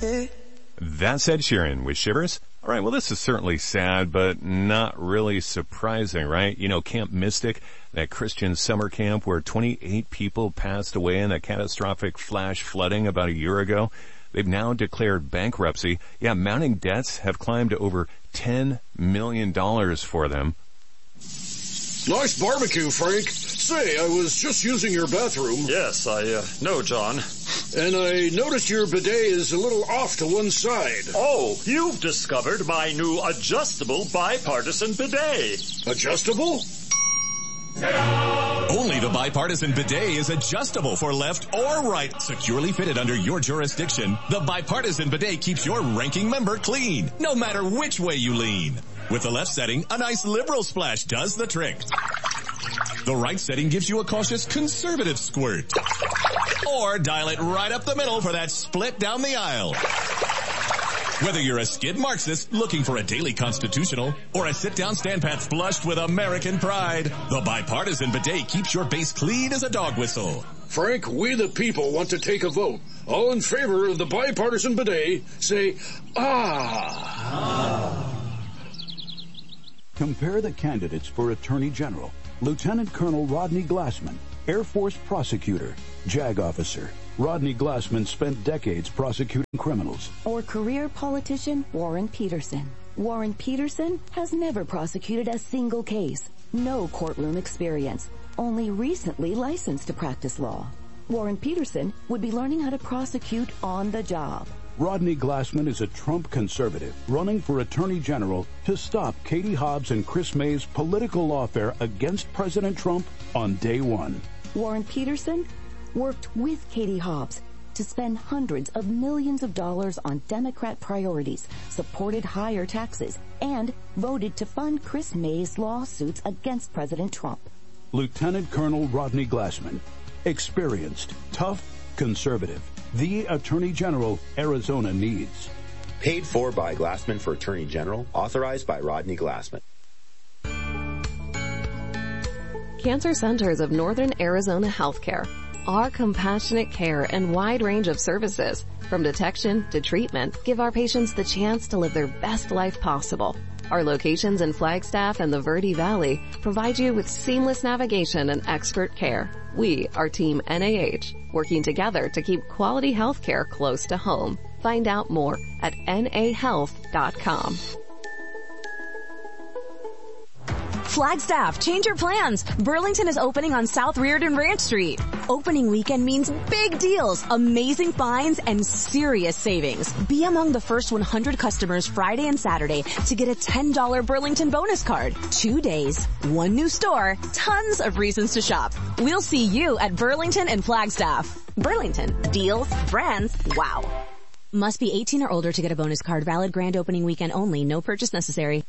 That's Ed Sheeran with Shivers. All right, well, this is certainly sad, but not really surprising, right? You know, Camp Mystic, that Christian summer camp where 28 people passed away in a catastrophic flash flooding about a year ago. They've now declared bankruptcy. Yeah, mounting debts have climbed to over $10 million for them. Nice barbecue, Frank. Say, I was just using your bathroom. Yes, I know, John. And I noticed your bidet is a little off to one side. Oh, you've discovered my new adjustable bipartisan bidet. Adjustable? Only the bipartisan bidet is adjustable for left or right. Securely fitted under your jurisdiction, the bipartisan bidet keeps your ranking member clean, no matter which way you lean. With the left setting, a nice liberal splash does the trick. The right setting gives you a cautious conservative squirt. Or dial it right up the middle for that split down the aisle. Whether you're a skid Marxist looking for a daily constitutional or a sit-down standpat flushed with American pride, the bipartisan bidet keeps your base clean as a dog whistle. Frank, we the people want to take a vote. All in favor of the bipartisan bidet, say, ah. Compare the candidates for Attorney General. Lieutenant Colonel Rodney Glassman, Air Force prosecutor, JAG officer. Rodney Glassman spent decades prosecuting criminals. Or career politician Warren Peterson. Warren Peterson has never prosecuted a single case. No courtroom experience. Only recently licensed to practice law. Warren Peterson would be learning how to prosecute on the job. Rodney Glassman is a Trump conservative running for Attorney General to stop Katie Hobbs and Chris May's political lawfare against President Trump on day one. Warren Peterson worked with Katie Hobbs to spend hundreds of millions of dollars on Democrat priorities, supported higher taxes, and voted to fund Chris May's lawsuits against President Trump. Lieutenant Colonel Rodney Glassman, experienced, tough, conservative. The Attorney General Arizona needs. Paid for by Glassman for Attorney General. Authorized by Rodney Glassman. Cancer Centers of Northern Arizona Healthcare. Our compassionate care and wide range of services, from detection to treatment, give our patients the chance to live their best life possible. Our locations in Flagstaff and the Verde Valley provide you with seamless navigation and expert care. We are Team NAH, working together to keep quality health care close to home. Find out more at nahealth.com. Flagstaff, change your plans. Burlington is opening on South Reardon Ranch Street. Opening weekend means big deals, amazing finds, and serious savings. Be among the first 100 customers Friday and Saturday to get a $10 Burlington bonus card. 2 days, one new store, tons of reasons to shop. We'll see you at Burlington and Flagstaff. Burlington, deals, brands, wow. Must be 18 or older to get a bonus card. Valid grand opening weekend only. No purchase necessary.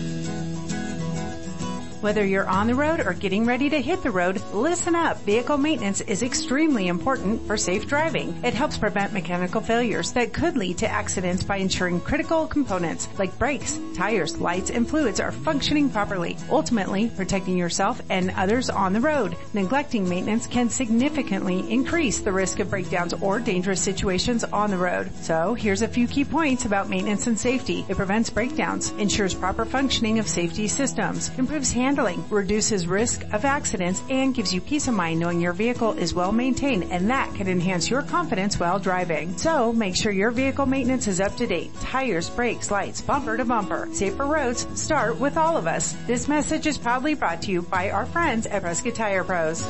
Whether you're on the road or getting ready to hit the road, listen up. Vehicle maintenance is extremely important for safe driving. It helps prevent mechanical failures that could lead to accidents by ensuring critical components like brakes, tires, lights, and fluids are functioning properly, ultimately protecting yourself and others on the road. Neglecting maintenance can significantly increase the risk of breakdowns or dangerous situations on the road. So here's a few key points about maintenance and safety. It prevents breakdowns, ensures proper functioning of safety systems, improves handling, reduces risk of accidents, and gives you peace of mind knowing your vehicle is well maintained, and that can enhance your confidence while driving. So make sure your vehicle maintenance is up to date. Tires, brakes, lights, bumper to bumper. Safer roads start with all of us. This message is proudly brought to you by our friends at Prescott Tire Pros.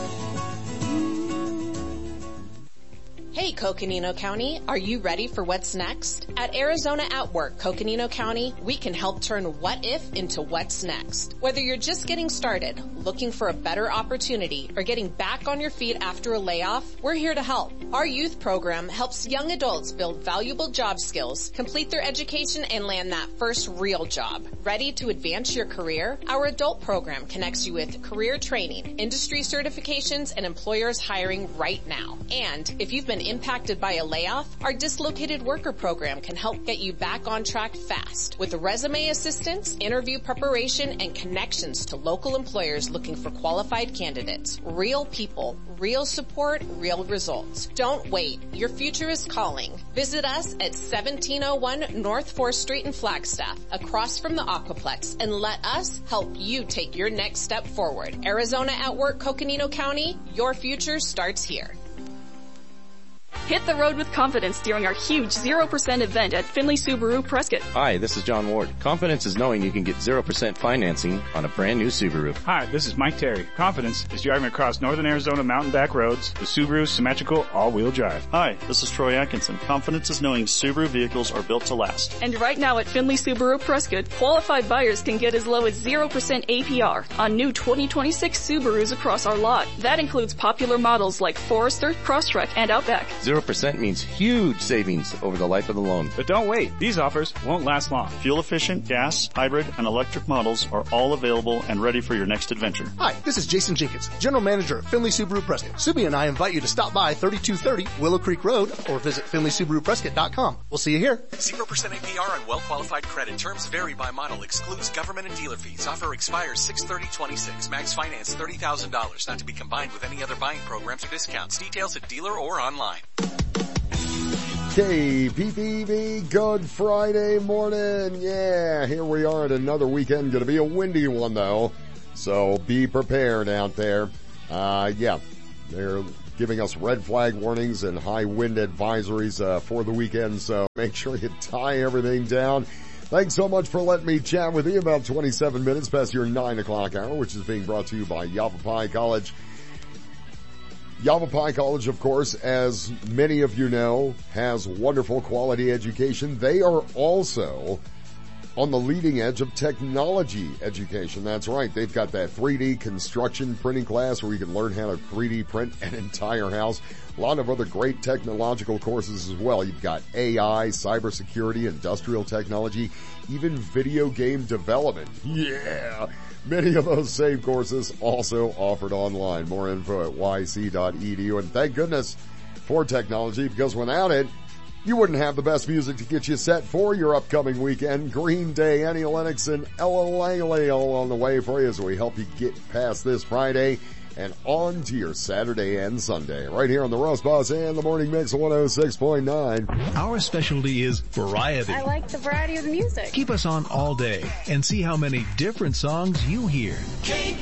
Hey Coconino County, are you ready for what's next? At Arizona at Work, Coconino County, we can help turn what if into what's next. Whether you're just getting started, looking for a better opportunity, or getting back on your feet after a layoff, we're here to help. Our youth program helps young adults build valuable job skills, complete their education, and land that first real job. Ready to advance your career? Our adult program connects you with career training, industry certifications, and employers hiring right now. And if you've been impacted by a layoff, our dislocated worker program can help get you back on track fast with resume assistance, interview preparation, and connections to local employers looking for qualified candidates. Real people, real support, real results. Don't wait. Your future is calling. Visit us at 1701 North 4th Street in Flagstaff, across from the Aquaplex, and let us help you take your next step forward. Arizona at Work, Coconino County, your future starts here. Hit the road with confidence during our huge 0% event at Findlay Subaru Prescott. Hi, this is John Ward. Confidence is knowing you can get 0% financing on a brand new Subaru. Hi, this is Mike Terry. Confidence is driving across northern Arizona mountain back roads with Subaru symmetrical all-wheel drive. Hi, this is Troy Atkinson. Confidence is knowing Subaru vehicles are built to last. And right now at Findlay Subaru Prescott, qualified buyers can get as low as 0% APR on new 2026 Subarus across our lot. That includes popular models like Forester, Crosstrek, and Outback. 0% means huge savings over the life of the loan. But don't wait. These offers won't last long. Fuel-efficient, gas, hybrid, and electric models are all available and ready for your next adventure. Hi, this is Jason Jenkins, General Manager of Findlay Subaru Prescott. Subi and I invite you to stop by 3230 Willow Creek Road or visit FindlaySubaruPrescott.com. We'll see you here. 0% APR on well-qualified credit. Terms vary by model. Excludes government and dealer fees. Offer expires 6/30/26. Max finance $30,000. Not to be combined with any other buying programs or discounts. Details at dealer or online. KPPV, good Friday morning. Yeah, here we are at another weekend. Going to be a windy one though, so be prepared out there. Yeah, they're giving us red flag warnings and high wind advisories for the weekend, so make sure you tie everything down. Thanks so much for letting me chat with you. About 27 minutes past your 9 o'clock hour, which is being brought to you by Yavapai College. Yavapai College, of course, as many of you know, has wonderful quality education. They are also on the leading edge of technology education. That's right. They've got that 3D construction printing class where you can learn how to 3D print an entire house. A lot of other great technological courses as well. You've got AI, cybersecurity, industrial technology, even video game development. Yeah. Many of those same courses also offered online. More info at yc.edu. And thank goodness for technology, because without it, you wouldn't have the best music to get you set for your upcoming weekend. Green Day, Annie Lennox, and Ella Langley all on the way for you as we help you get past this Friday and on to your Saturday and Sunday. Right here on the Russ Boss and the Morning Mix 106.9. Our specialty is variety. I like the variety of the music. Keep us on all day and see how many different songs you hear.